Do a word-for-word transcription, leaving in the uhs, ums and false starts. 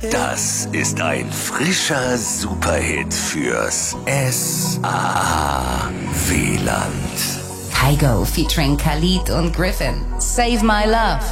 Das ist ein frischer Superhit fürs S A W-Land. Kygo featuring Khalid und Griffin. Save My Love.